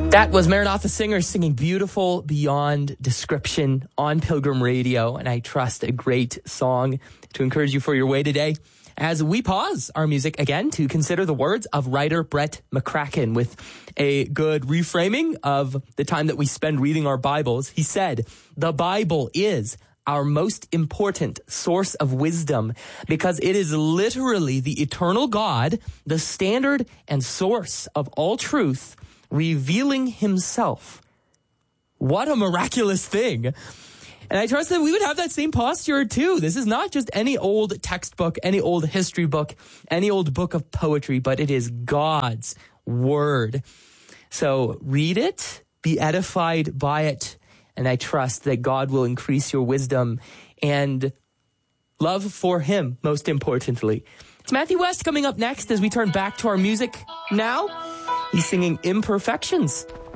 That was Maranatha Singers singing Beautiful Beyond Description on Pilgrim Radio, and I trust a great song to encourage you for your way today as we pause our music again to consider the words of writer Brett McCracken with a good reframing of the time that we spend reading our Bibles. He said, "The Bible is our most important source of wisdom because it is literally the eternal God, the standard and source of all truth, revealing himself." What a miraculous thing. And I trust that we would have that same posture too. This is not just any old textbook, any old history book, any old book of poetry, but it is God's word. So read it, be edified by it, and I trust that God will increase your wisdom and love for him, most importantly. It's Matthew West coming up next as we turn back to our music now. He's singing Imperfections.